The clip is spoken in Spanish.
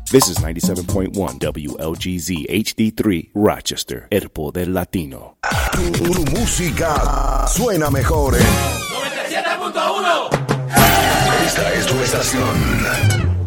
This is 97.1 WLGZ HD3 Rochester, El Poder Latino. Tu música suena mejor en 97.1. Esta es tu estación.